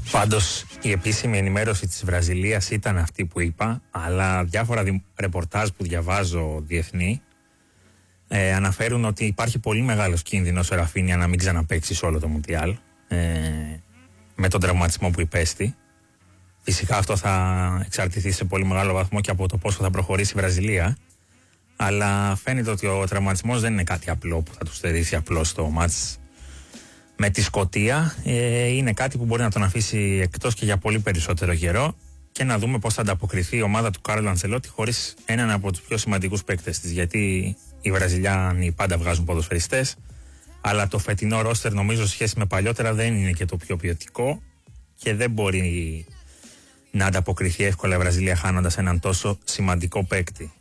Πάντως η επίσημη ενημέρωση της Βραζιλίας ήταν αυτή που είπα, αλλά διάφορα ρεπορτάζ που διαβάζω διεθνή αναφέρουν ότι υπάρχει πολύ μεγάλος κίνδυνος ο Ραφίνια να μην ξαναπαίξει σε όλο το Μουντιάλ με τον τραυματισμό που υπέστη. Φυσικά αυτό θα εξαρτηθεί σε πολύ μεγάλο βαθμό και από το πόσο θα προχωρήσει η Βραζιλία, αλλά φαίνεται ότι ο τραυματισμός δεν είναι κάτι απλό που θα του στερήσει απλώς το μάτς με τη Σκωτία. Είναι κάτι που μπορεί να τον αφήσει εκτός και για πολύ περισσότερο καιρό, και να δούμε πώς θα ανταποκριθεί η ομάδα του Κάρλο Αντσελότη χωρίς έναν από τους πιο σημαντικούς παίκτες της, γιατί οι Βραζιλιάνοι πάντα βγάζουν ποδοσφαιριστές, αλλά το φετινό ρόστερ νομίζω σε σχέση με παλιότερα δεν είναι και το πιο ποιοτικό και δεν μπορεί να ανταποκριθεί εύκολα η Βραζιλία χάνοντας έναν τόσο σημαντικό παίκτη.